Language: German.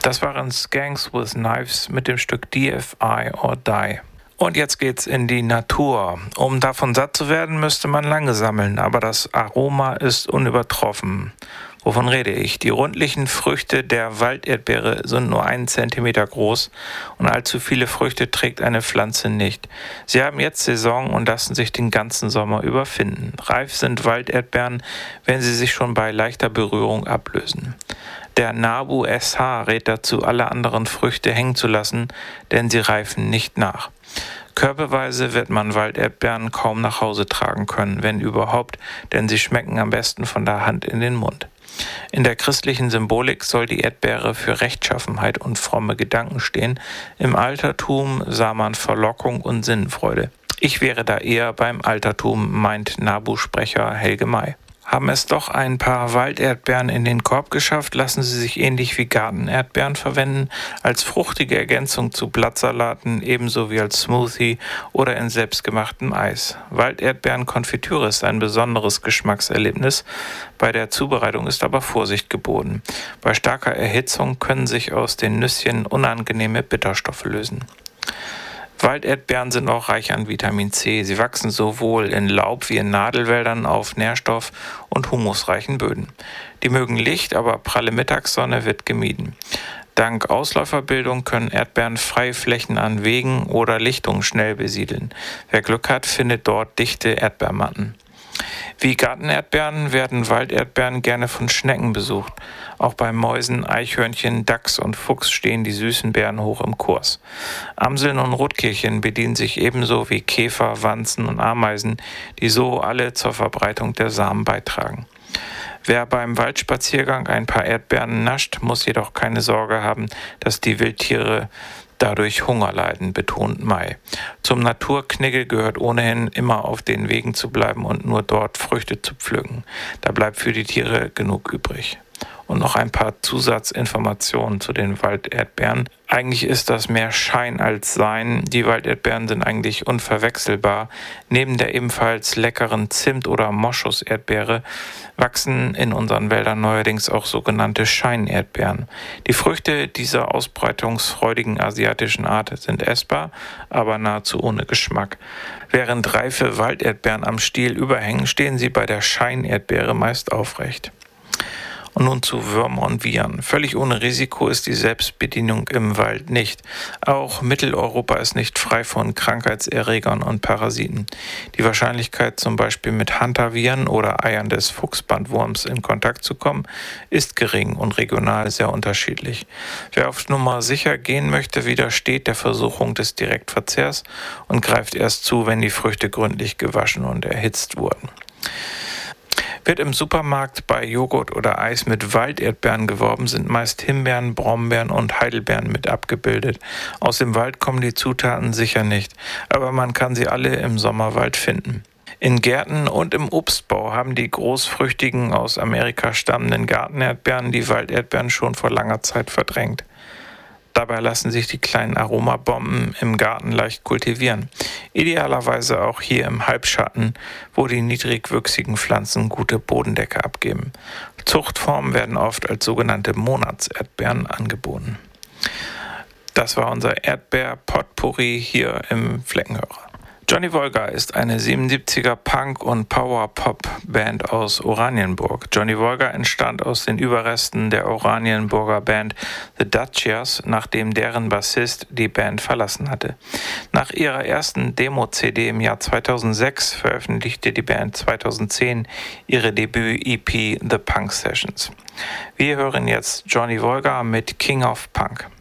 Das waren Skanks with Knives mit dem Stück DFI or Die. Und jetzt geht's in die Natur. Um davon satt zu werden, müsste man lange sammeln, aber das Aroma ist unübertroffen. Wovon rede ich? Die rundlichen Früchte der Walderdbeere sind nur 1 Zentimeter groß und allzu viele Früchte trägt eine Pflanze nicht. Sie haben jetzt Saison und lassen sich den ganzen Sommer über finden. Reif sind Walderdbeeren, wenn sie sich schon bei leichter Berührung ablösen. Der NABU SH rät dazu, alle anderen Früchte hängen zu lassen, denn sie reifen nicht nach. Körbeweise wird man Walderdbeeren kaum nach Hause tragen können, wenn überhaupt, denn sie schmecken am besten von der Hand in den Mund. In der christlichen Symbolik soll die Erdbeere für Rechtschaffenheit und fromme Gedanken stehen. Im Altertum sah man Verlockung und Sinnenfreude. Ich wäre da eher beim Altertum, meint NABU-Sprecher Helge May. Haben es doch ein paar Walderdbeeren in den Korb geschafft, lassen sie sich ähnlich wie Gartenerdbeeren verwenden, als fruchtige Ergänzung zu Blattsalaten, ebenso wie als Smoothie oder in selbstgemachtem Eis. Walderdbeeren-Konfitüre ist ein besonderes Geschmackserlebnis, bei der Zubereitung ist aber Vorsicht geboten. Bei starker Erhitzung können sich aus den Nüsschen unangenehme Bitterstoffe lösen. Walderdbeeren sind auch reich an Vitamin C. Sie wachsen sowohl in Laub- wie in Nadelwäldern auf nährstoff- und humusreichen Böden. Die mögen Licht, aber pralle Mittagssonne wird gemieden. Dank Ausläuferbildung können Erdbeeren freie Flächen an Wegen oder Lichtungen schnell besiedeln. Wer Glück hat, findet dort dichte Erdbeermatten. Wie Gartenerdbeeren werden Walderdbeeren gerne von Schnecken besucht. Auch bei Mäusen, Eichhörnchen, Dachs und Fuchs stehen die süßen Beeren hoch im Kurs. Amseln und Rotkehlchen bedienen sich ebenso wie Käfer, Wanzen und Ameisen, die so alle zur Verbreitung der Samen beitragen. Wer beim Waldspaziergang ein paar Erdbeeren nascht, muss jedoch keine Sorge haben, dass die Wildtiere dadurch Hunger leiden, betont May. Zum Naturknigge gehört ohnehin immer auf den Wegen zu bleiben und nur dort Früchte zu pflücken. Da bleibt für die Tiere genug übrig. Und noch ein paar Zusatzinformationen zu den Walderdbeeren. Eigentlich ist das mehr Schein als Sein. Die Walderdbeeren sind eigentlich unverwechselbar. Neben der ebenfalls leckeren Zimt- oder Moschus-Erdbeere wachsen in unseren Wäldern neuerdings auch sogenannte Scheinerdbeeren. Die Früchte dieser ausbreitungsfreudigen asiatischen Art sind essbar, aber nahezu ohne Geschmack. Während reife Walderdbeeren am Stiel überhängen, stehen sie bei der Scheinerdbeere meist aufrecht. Und nun zu Würmern und Viren. Völlig ohne Risiko ist die Selbstbedienung im Wald nicht. Auch Mitteleuropa ist nicht frei von Krankheitserregern und Parasiten. Die Wahrscheinlichkeit, zum Beispiel mit Hantaviren oder Eiern des Fuchsbandwurms in Kontakt zu kommen, ist gering und regional sehr unterschiedlich. Wer auf Nummer sicher gehen möchte, widersteht der Versuchung des Direktverzehrs und greift erst zu, wenn die Früchte gründlich gewaschen und erhitzt wurden. Wird im Supermarkt bei Joghurt oder Eis mit Walderdbeeren geworben, sind meist Himbeeren, Brombeeren und Heidelbeeren mit abgebildet. Aus dem Wald kommen die Zutaten sicher nicht, aber man kann sie alle im Sommerwald finden. In Gärten und im Obstbau haben die großfrüchtigen, aus Amerika stammenden Gartenerdbeeren die Walderdbeeren schon vor langer Zeit verdrängt. Dabei lassen sich die kleinen Aromabomben im Garten leicht kultivieren. Idealerweise auch hier im Halbschatten, wo die niedrigwüchsigen Pflanzen gute Bodendecke abgeben. Zuchtformen werden oft als sogenannte Monatserdbeeren angeboten. Das war unser Erdbeer-Potpourri hier im Fleckenhörer. Johnny Wolgar ist eine 77er Punk- und Power-Pop-Band aus Oranienburg. Johnny Wolgar entstand aus den Überresten der Oranienburger Band The Dacias, nachdem deren Bassist die Band verlassen hatte. Nach ihrer ersten Demo-CD im Jahr 2006 veröffentlichte die Band 2010 ihre Debüt-EP The Punk Sessions. Wir hören jetzt Johnny Wolgar mit King of Punk.